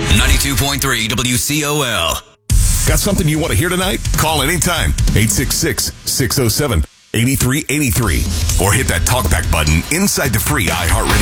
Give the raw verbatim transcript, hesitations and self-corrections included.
ninety-two point three W C O L. Got something you want to hear tonight? Call anytime. eight six six, six oh seven, eight three eight three. Or hit that talkback button inside the free iHeartRadio